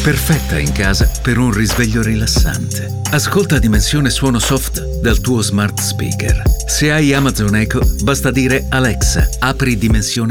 perfetta in casa per un risveglio rilassante. Ascolta Dimensione Suono Soft dal tuo smart speaker. Se hai Amazon Echo, basta dire Alexa, apri Dimensione